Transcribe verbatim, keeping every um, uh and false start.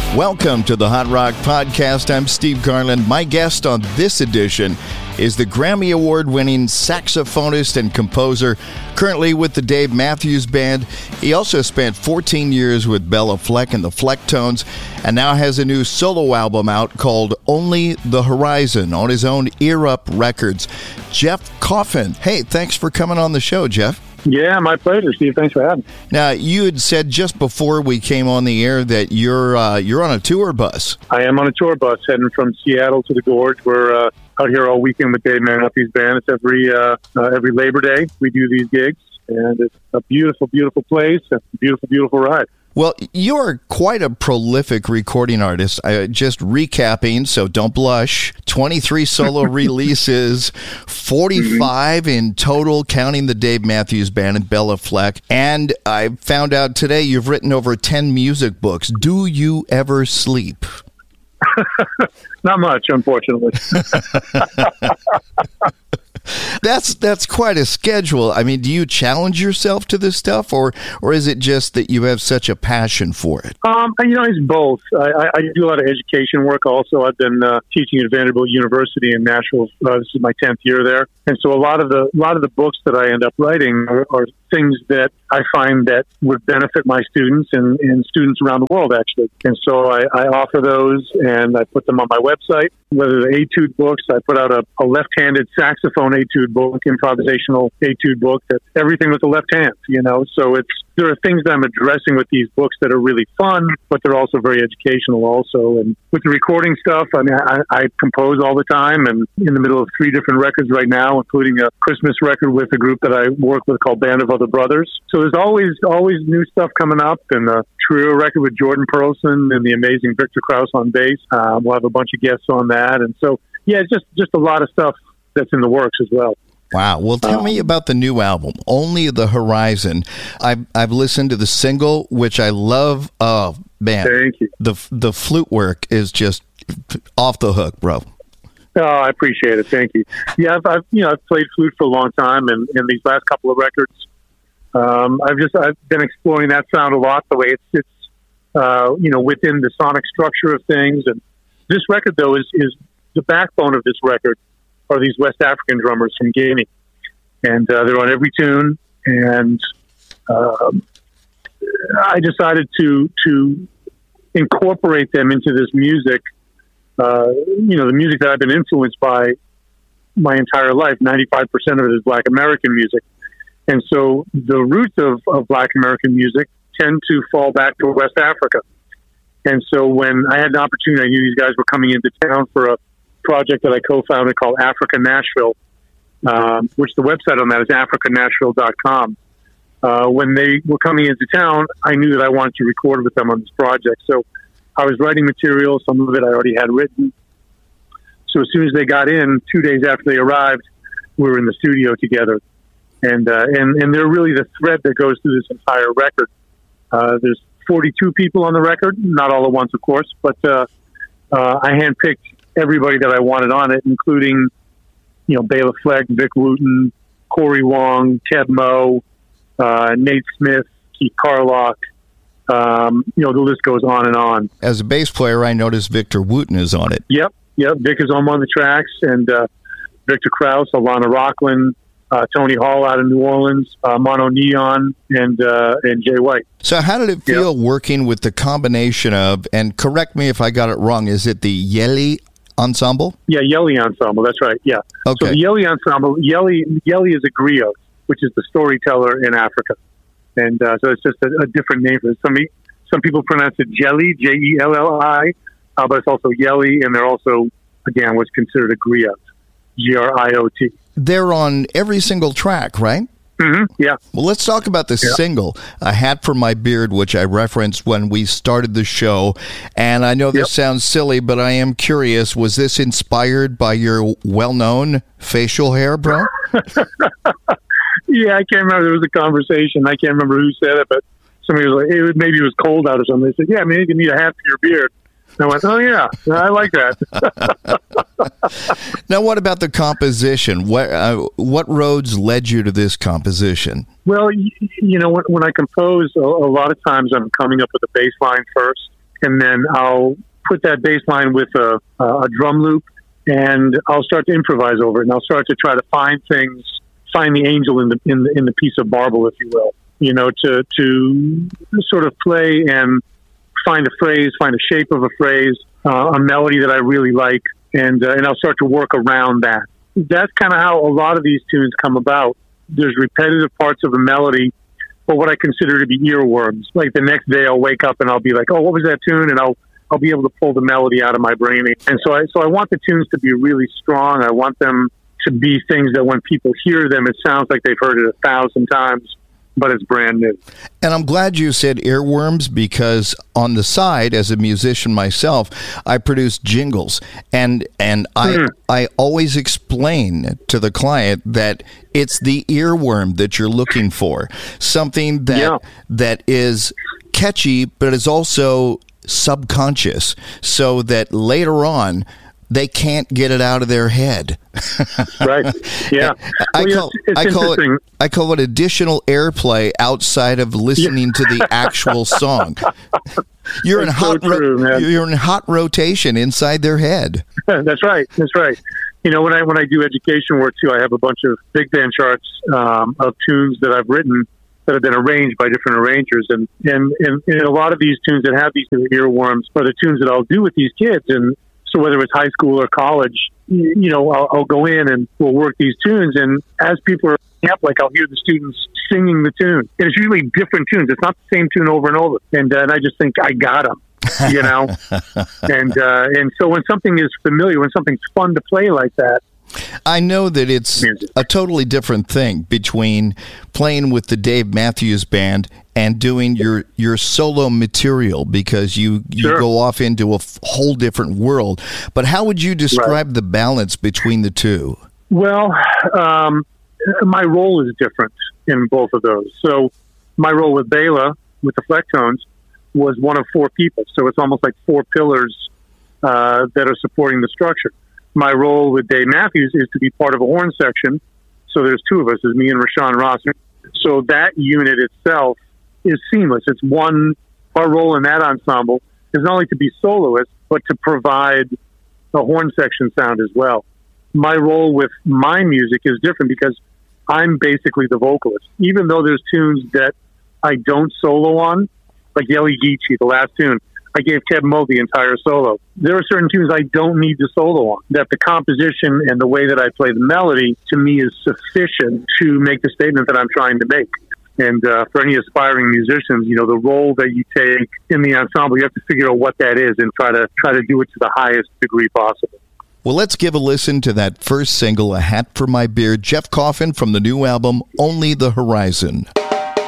Welcome to the Hot Rock Podcast. I'm Steve Garland. My guest on this edition is the Grammy Award-winning saxophonist and composer, currently with the Dave Matthews Band. He also spent fourteen years with Bela Fleck and the Flecktones, and now has a new solo album out called Only the Horizon on his own Ear Up Records. Jeff Coffin. Hey, thanks for coming on the show, Jeff. Yeah, my pleasure, Steve. Thanks for having me. Now, you had said just before we came on the air that you're uh, you're on a tour bus. I am on a tour bus heading from Seattle to the Gorge. We're uh, out here all weekend with Dave Matthews Band. It's every uh, uh, every Labor Day we do these gigs, and it's a beautiful, beautiful place, a beautiful, beautiful ride. Well, you're quite a prolific recording artist. I, just recapping, so don't blush. twenty-three solo releases, forty-five mm-hmm. in total, counting the Dave Matthews Band and Bela Fleck. And I found out today you've written over ten music books. Do you ever sleep? Not much, unfortunately. That's that's quite a schedule. I mean, do you challenge yourself to this stuff, or or is it just that you have such a passion for it? Um, you know, it's both. I, I, I do a lot of education work. Also, I've been uh, teaching at Vanderbilt University in Nashville. Uh, this is my tenth year there, and so a lot of the a lot of the books that I end up writing are, are things that I find that would benefit my students and, and students around the world, actually. And so I, I offer those, and I put them on my website. Whether they're etude books, I put out a, a left-handed saxophone etude book, improvisational etude book, that everything with the left hand, you know. So it's there are things that I'm addressing with these books that are really fun, but they're also very educational also. And with the recording stuff, I mean, I, I compose all the time, and in the middle of three different records right now, including a Christmas record with a group that I work with called Band of Other Brothers. So there's always always new stuff coming up, and a trio record with Jordan Perlson and the amazing Victor Krause on bass. Um, we'll have a bunch of guests on that. And so, yeah, just, just a lot of stuff that's in the works as well. Wow. Well, tell me about the new album, Only the Horizon. I've, I've listened to the single, which I love. Oh, man. Thank you. The, the flute work is just off the hook, bro. Oh, I appreciate it. Thank you. Yeah, I've, I've you know I've played flute for a long time, and in these last couple of records, um, I've just I've been exploring that sound a lot. The way it sits, uh, you know, within the sonic structure of things. And this record, though, is is the backbone of this record are these West African drummers from Guinea, and uh, they're on every tune. And um, I decided to to incorporate them into this music. Uh, you know, the music that I've been influenced by my entire life, ninety-five percent of it is Black American music. And so the roots of, of Black American music tend to fall back to West Africa. And so when I had an opportunity, I knew these guys were coming into town for a project that I co-founded called Africa Nashville, um, which the website on that is africa nashville dot com. Uh, when they were coming into town, I knew that I wanted to record with them on this project. So I was writing material. Some of it I already had written. So as soon as they got in, two days after they arrived, we were in the studio together. And uh, and, and they're really the thread that goes through this entire record. Uh, there's forty-two people on the record, not all at once, of course, but uh, uh, I handpicked everybody that I wanted on it, including, you know, Bela Fleck, Vic Wooten, Corey Wong, Keb Mo, uh, Nate Smith, Keith Carlock. Um, you know, the list goes on and on. As a bass player, I noticed Victor Wooten is on it. Yep, yep. Vic is on one of the tracks, and uh, Victor Krause, Alana Rockland, uh, Tony Hall out of New Orleans, uh, Mono Neon, and uh, and Jay White. So how did it feel yep. working with the combination of, and correct me if I got it wrong, is it the Yeli Ensemble? Yeah, Yeli Ensemble, that's right, yeah. Okay. So the Yeli Ensemble, Yeli, Yeli is a griot, which is the storyteller in Africa. And uh, so it's just a, a different name for it. Some, some people pronounce it Jelly, J E L L I, uh, but it's also Yeli, and they're also, again, what's considered a griot, G R I O T. They're on every single track, right? Mm-hmm. Yeah. Well, let's talk about the yeah. single, A Hat for My Beard, which I referenced when we started the show. And I know this yep. sounds silly, but I am curious, was this inspired by your well-known facial hair, bro? Yeah, I can't remember. There was a conversation. I can't remember who said it, but somebody was like, it was, maybe it was cold out or something. They said, yeah, I mean, you need a hat for your beard. And I went, oh, yeah, I like that. Now, what about the composition? What uh, what roads led you to this composition? Well, you, you know, when, when I compose, a, a lot of times I'm coming up with a bass line first, and then I'll put that bass line with a, a drum loop, and I'll start to improvise over it, and I'll start to try to find things, find the angel in the in the, in the piece of marble, if you will. You know, to to sort of play and find a phrase, find a shape of a phrase, uh, a melody that I really like, and uh, and I'll start to work around that. That's kind of how a lot of these tunes come about. There's repetitive parts of a melody, or what I consider to be earworms. Like the next day, I'll wake up and I'll be like, "Oh, what was that tune?" And I'll I'll be able to pull the melody out of my brain. And so I so I want the tunes to be really strong. I want them to be things that when people hear them, it sounds like they've heard it a thousand times, but it's brand new. And I'm glad you said earworms, because on the side, as a musician myself, I produce jingles, and and I mm. I always explain to the client that it's the earworm that you're looking for, something that yeah. that is catchy, but is also subconscious, so that later on they can't get it out of their head. Right. Yeah. I well, call it's, it's I call it I call it additional airplay outside of listening yeah. to the actual song. You're That's in hot so true, ro- you're in hot rotation inside their head. That's right. That's right. You know, when I when I do education work too, I have a bunch of big band charts um, of tunes that I've written that have been arranged by different arrangers, and and, and and a lot of these tunes that have these earworms are the tunes that I'll do with these kids. And so whether it's high school or college, you know, I'll, I'll go in and we'll work these tunes. And as people are up, like I'll hear the students singing the tune. And it's usually different tunes. It's not the same tune over and over. And, uh, and I just think I got them, you know. and uh, and so when something is familiar, when something's fun to play like that, I know that it's a totally different thing between playing with the Dave Matthews Band and doing your, your solo material, because you, you sure. go off into a f- whole different world. But how would you describe right. the balance between the two? Well, um, my role is different in both of those. So my role with Bela, with the Flecktones, was one of four people. So it's almost like four pillars uh, that are supporting the structure. My role with Dave Matthews is to be part of a horn section. So there's two of us, it's me and Rashawn Ross. So that unit itself is seamless. It's one, our role in that ensemble is not only to be soloist, but to provide a horn section sound as well. My role with my music is different because I'm basically the vocalist. Even though there's tunes that I don't solo on, like Yeli Geechee, the last tune, I gave Keb Mo the entire solo. There are certain tunes I don't need to solo on, that the composition and the way that I play the melody, to me, is sufficient to make the statement that I'm trying to make. And uh, for any aspiring musicians, you know, the role that you take in the ensemble, you have to figure out what that is and try to try to do it to the highest degree possible. Well, let's give a listen to that first single, A Hat for My Beard, Jeff Coffin, from the new album, Only the Horizon.